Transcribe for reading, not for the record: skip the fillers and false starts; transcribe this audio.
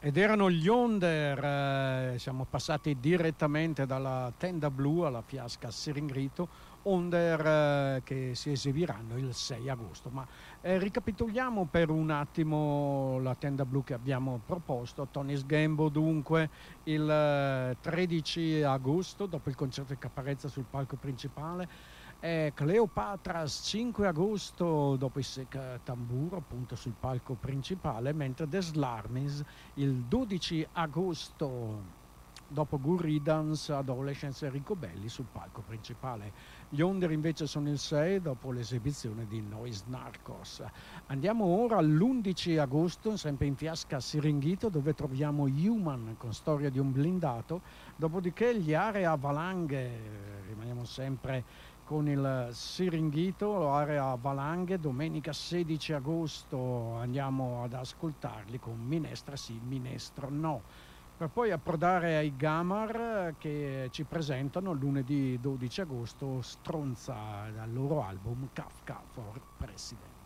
Ed erano gli Onder, siamo passati direttamente dalla Tenda Blu alla Fiasca Siringrito, Onder che si esibiranno il 6 agosto. Ma ricapitoliamo per un attimo la Tenda Blu che abbiamo proposto. Tony Sgambo dunque il 13 agosto, dopo il concerto di Caparezza sul palco principale. Cleopatras 5 agosto dopo i Sec Tamburo appunto sul palco principale, mentre The Slarmies il 12 agosto dopo Gurridans, Adolescence e Ricobelli sul palco principale. Gli Onder invece sono il 6 dopo l'esibizione di Noise Narcos. Andiamo ora all'11 agosto, sempre in Fiasca Siringhito, dove troviamo Human con Storia di un blindato, dopodiché gli Area Valanghe, rimaniamo sempre con il Siringhito, Area Valanghe, domenica 16 agosto andiamo ad ascoltarli con Minestra sì, Minestro no, per poi approdare ai Gamar che ci presentano lunedì 12 agosto Stronza dal loro album Kafka for President.